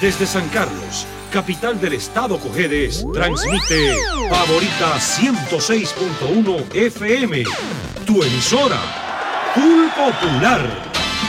Desde San Carlos, capital del estado Cojedes, transmite Favorita 106.1 FM, tu emisora, Full Popular.